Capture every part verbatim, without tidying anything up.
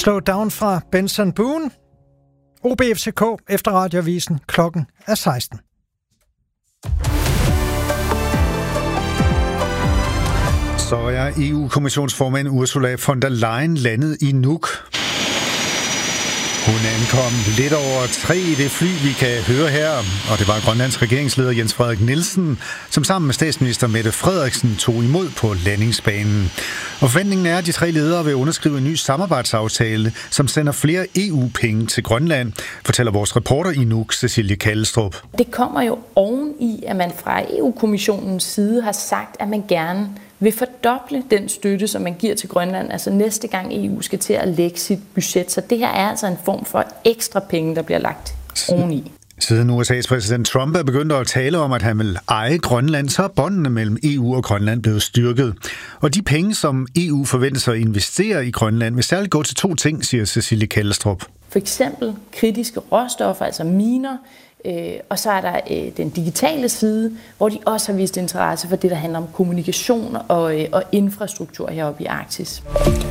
Slow Down fra Benson Boone. O B F C K efter radioavisen. Klokken er seksten. Så er E U-kommissionsformand Ursula von der Leyen landet i Nuuk. Hun ankom lidt over tre i det fly, vi kan høre her, og det var Grønlands regeringsleder Jens Frederik Nielsen, som sammen med statsminister Mette Frederiksen tog imod på landingsbanen. Og forventningen er, at de tre ledere vil underskrive en ny samarbejdsaftale, som sender flere E U-penge til Grønland, fortæller vores reporter i Nuuk, Cecilie Kallestrup. Det kommer jo oven i, at man fra E U-kommissionens side har sagt, at man gerne vil fordoble den støtte, som man giver til Grønland, altså næste gang E U skal til at lægge sit budget. Så det her er altså en form for ekstra penge, der bliver lagt oveni. Siden U S A's præsident Trump er begyndt at tale om, at han vil eje Grønland, så er båndene mellem E U og Grønland blevet styrket. Og de penge, som E U forventer at investere i Grønland, vil særligt gå til to ting, siger Cecilie Kallestrup. For eksempel kritiske råstoffer, altså miner, Øh, og så er der øh, den digitale side, hvor de også har vist interesse for det, der handler om kommunikation og, øh, og infrastruktur heroppe i Arktis.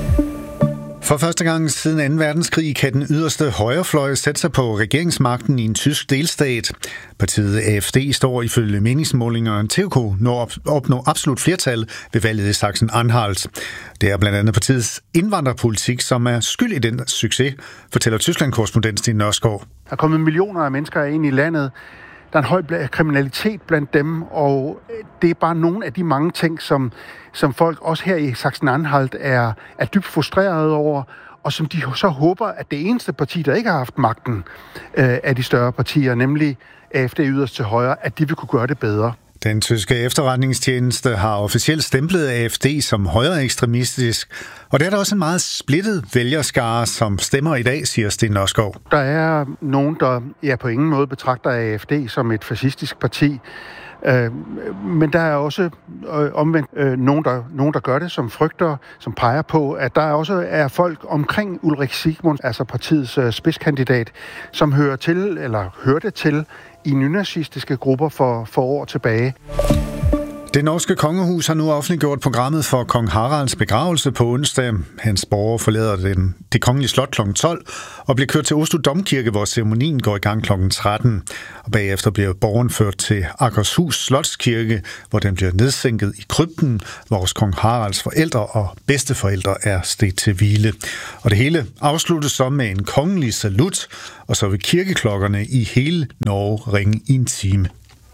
For første gang siden anden verdenskrig kan den yderste højrefløj sætte sig på regeringsmagten i en tysk delstat. Partiet A F D står ifølge meningsmålingerne til at kunne opnå absolut flertal ved valget i Sachsen-Anhalt. Det er blandt andet partiets indvandrerpolitik, som er skyld i den succes, fortæller Tyskland-korrespondent Sten Nørskov. Der er kommet millioner af mennesker ind i landet. Der er en høj kriminalitet blandt dem, og det er bare nogle af de mange ting, som, som folk også her i Sachsen-Anhalt er, er dybt frustrerede over, og som de så håber, at det eneste parti, der ikke har haft magten øh, af de større partier, nemlig A F D yderst til højre, at de vil kunne gøre det bedre. Den tyske efterretningstjeneste har officielt stemplet A F D som højreekstremistisk, og der er der også en meget splittet vælgerskare, som stemmer i dag, siger Sten Nørskov. Der er nogen, der ja, på ingen måde betragter A F D som et fascistisk parti, øh, men der er også øh, omvendt øh, nogen, der, nogen, der gør det, som frygter, som peger på, at der også er folk omkring Ulrik Sigmund, altså partiets øh, spidskandidat, som hører til, eller hørte til, i nynazistiske grupper for, for år tilbage. Det norske kongehus har nu offentliggjort programmet for kong Haralds begravelse på onsdag. Hans borger forlader den, det kongelige slot klokken tolv og bliver kørt til Oslo Domkirke, hvor ceremonien går i gang klokken tretten. Og bagefter bliver borgeren ført til Akershus Slotskirke, hvor den bliver nedsænket i krypten, hvor kong Haralds forældre og bedsteforældre er stedt til hvile. Og det hele afsluttes så med en kongelig salut, og så vil kirkeklokkerne i hele Norge ringe i en time.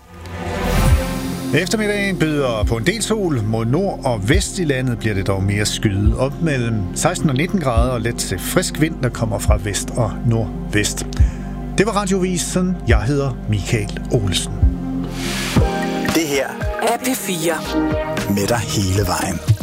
Eftermiddagen byder på en del sol. Mod nord og vest i landet bliver det dog mere skyet. Op mellem seksten og nitten grader og let til frisk vind, der kommer fra vest og nordvest. Det var Radiovisen. Jeg hedder Michael Olsen. Det her er P fire. Med dig hele vejen.